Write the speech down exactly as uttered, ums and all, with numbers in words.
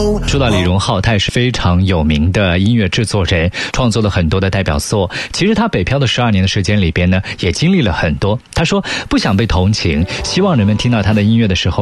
说到李荣浩，他也是非常有名的音乐制作人，创作了很多的代表作。其实他北漂的十二年的时间里边呢，也经历了很多。他说不想被同情，希望人们听到他的音乐的时候